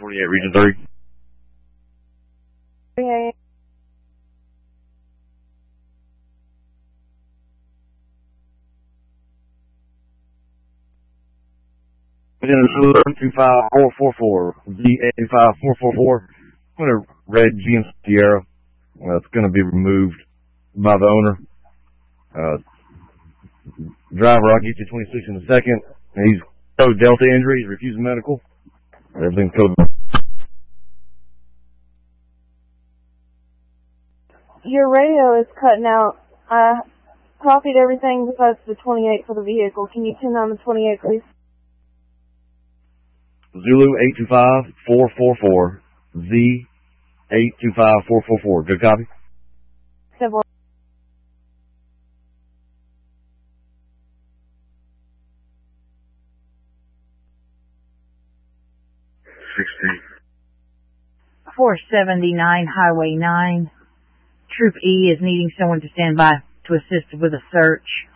28, Region 3. Yeah. Zulu 825444, Z85444. I'm going to red GM Sierra. It's going to be removed by the owner. Driver, I'll get you 26 in a second. He's code Delta injury. He's refusing medical. Everything's code. Your radio is cutting out. I copied everything besides the 28 for the vehicle. Can you tune on the 28, please? Zulu 825444, Z825444. Good copy? Several. $16. 479 Highway 9. Troop E is needing someone to stand by to assist with a search.